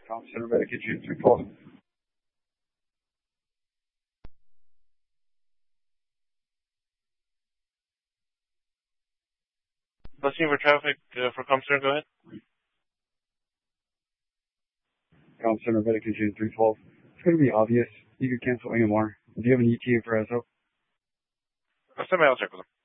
Tom Center Medicaid June 312. Listening for traffic for Comcenter, go ahead. Tom Center Medicaid June 312. It's going to be obvious. You could cancel AMR. Do you have an ETA for ESO? Somebody else check with them.